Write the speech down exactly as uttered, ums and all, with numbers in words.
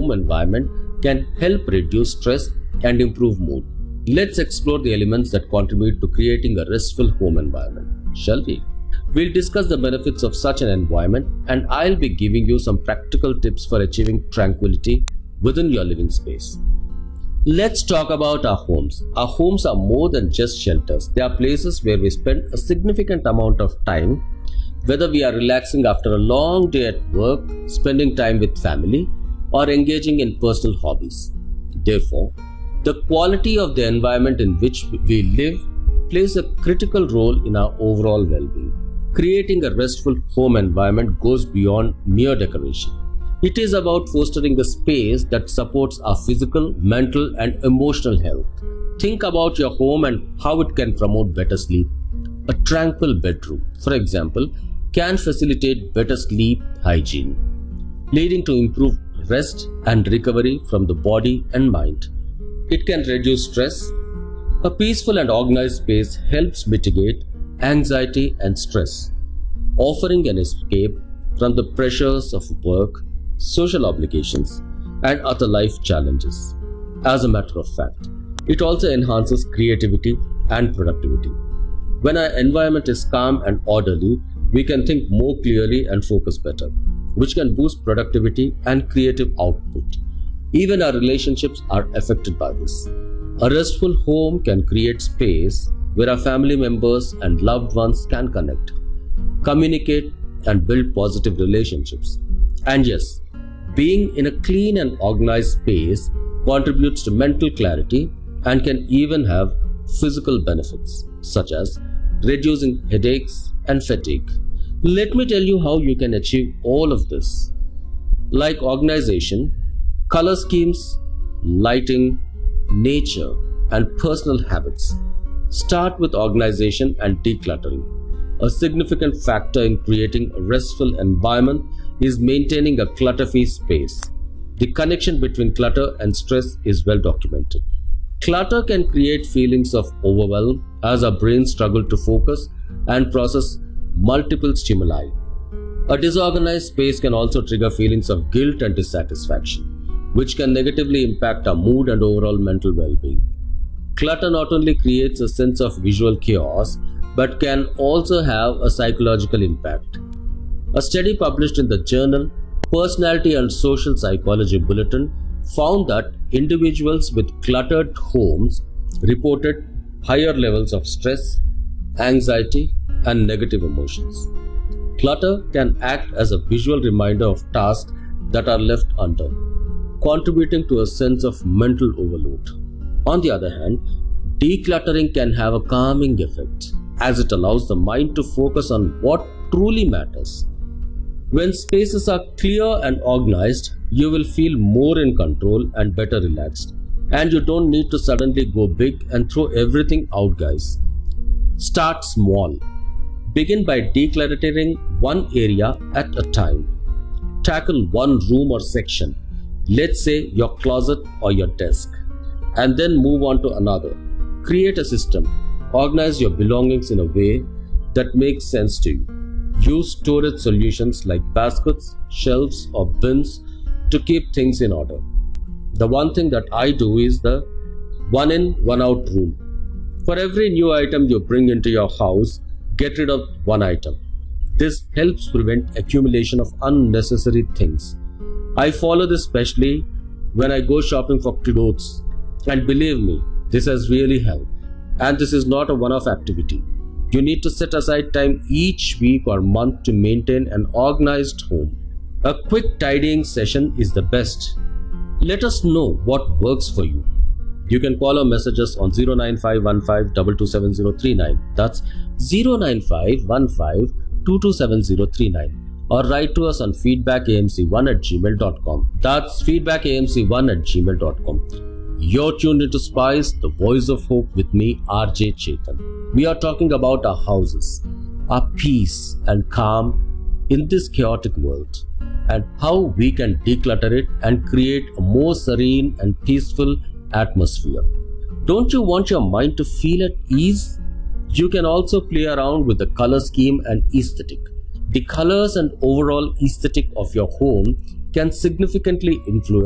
home environment can help reduce stress and improve mood. Let's explore the elements that contribute to creating a restful home environment, shall we? We'll discuss the benefits of such an environment, and I'll be giving you some practical tips for achieving tranquility within your living space. Let's talk about our homes. Our homes are more than just shelters. They are places where we spend a significant amount of time, whether we are relaxing after a long day at work, spending time with family, or engaging in personal hobbies. Therefore, the quality of the environment in which we live plays a critical role in our overall well-being. Creating a restful home environment goes beyond mere decoration. It is about fostering a space that supports our physical, mental, and emotional health. Think about your home and how it can promote better sleep. A tranquil bedroom, for example, can facilitate better sleep hygiene, leading to improved rest and recovery from the body and mind. It can reduce stress. A peaceful and organized space helps mitigate anxiety and stress, offering an escape from the pressures of work, social obligations, and other life challenges. As a matter of fact, it also enhances creativity and productivity. When our environment is calm and orderly, we can think more clearly and focus better, which can boost productivity and creative output. Even our relationships are affected by this. A restful home can create space where our family members and loved ones can connect, communicate, and build positive relationships. And yes, being in a clean and organized space contributes to mental clarity and can even have physical benefits, such as reducing headaches and fatigue. Let me tell you how you can achieve all of this. Like organization, color schemes, lighting, nature, and personal habits. Start with organization and decluttering. A significant factor in creating a restful environment is maintaining a clutter-free space. The connection between clutter and stress is well documented. Clutter can create feelings of overwhelm as our brains struggle to focus and process multiple stimuli. A disorganized space can also trigger feelings of guilt and dissatisfaction, which can negatively impact our mood and overall mental well-being. Clutter not only creates a sense of visual chaos, but can also have a psychological impact. A study published in the journal Personality and Social Psychology Bulletin found that individuals with cluttered homes reported higher levels of stress, anxiety, and negative emotions. Clutter can act as a visual reminder of tasks that are left undone, contributing to a sense of mental overload. On the other hand, decluttering can have a calming effect, as it allows the mind to focus on what truly matters. When spaces are clear and organized, you will feel more in control and better relaxed. And you don't need to suddenly go big and throw everything out, guys. Start small. Begin by decluttering one area at a time. Tackle one room or section, let's say your closet or your desk, and then move on to another. Create a system. Organize your belongings in a way that makes sense to you. Use storage solutions like baskets, shelves, or bins to keep things in order. The one thing that I do is the one in, one out rule. For every new item you bring into your house, get rid of one item. This helps prevent accumulation of unnecessary things. I follow this especially when I go shopping for clothes. And believe me, this has really helped. And this is not a one-off activity. You need to set aside time each week or month to maintain an organized home. A quick tidying session is the best. Let us know what works for you. You can call or message us on zero nine five one five two two seven zero three nine. That's zero nine five one five two two seven zero three nine. Or write to us on feedback A M C one at gmail dot com. That's feedback A M C one at gmail dot com. You're tuned into Spice, the voice of hope, with me, R J Chetan. We are talking about our houses, our peace and calm in this chaotic world, and how we can declutter it and create a more serene and peaceful atmosphere. Don't you want your mind to feel at ease? You can also play around with the color scheme and aesthetic. The colors and overall aesthetic of your home can significantly influence